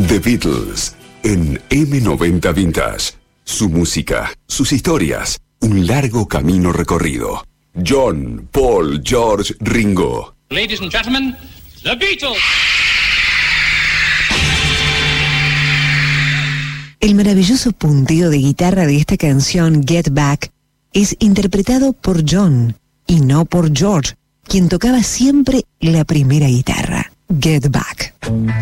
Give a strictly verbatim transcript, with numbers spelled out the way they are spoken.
The Beatles en eme noventa Vintage. Su música, sus historias, un largo camino recorrido. John, Paul, George, Ringo. Ladies and gentlemen, The Beatles. El maravilloso punteo de guitarra de esta canción Get Back es interpretado por John y no por George, quien tocaba siempre la primera guitarra. Get Back.